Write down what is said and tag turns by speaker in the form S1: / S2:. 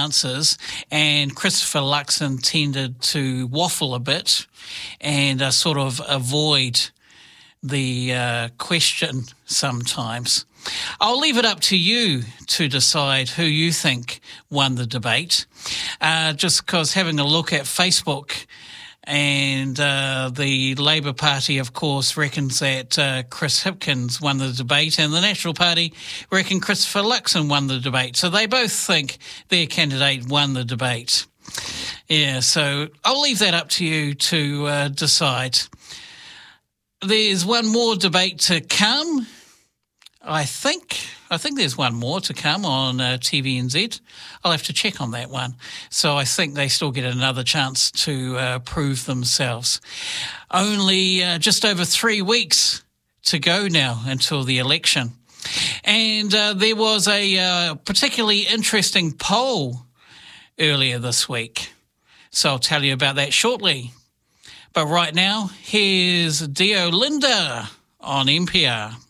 S1: answers, and Christopher Luxon tended to waffle a bit and sort of avoid the question sometimes. I'll leave it up to you to decide who you think won the debate, just because having a look at Facebook, and the Labour Party, of course, reckons that Chris Hipkins won the debate, and the National Party reckon Christopher Luxon won the debate. So they both think their candidate won the debate. Yeah, so I'll leave that up to you to decide. There's one more debate to come. I think there's one more to come on TVNZ. I'll have to check on that one. So I think they still get another chance to prove themselves. Only just over 3 weeks to go now until the election. And there was a particularly interesting poll earlier this week. So I'll tell you about that shortly. But right now, here's Dio Linda on NPR.